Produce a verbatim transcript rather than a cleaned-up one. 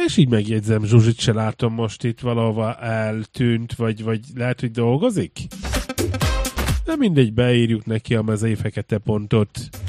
És így megjegyzem, Zsuzsit se látom most itt, valahova eltűnt, vagy, vagy lehet, hogy dolgozik? De mindegy, beírjuk neki a mezei fekete pontot.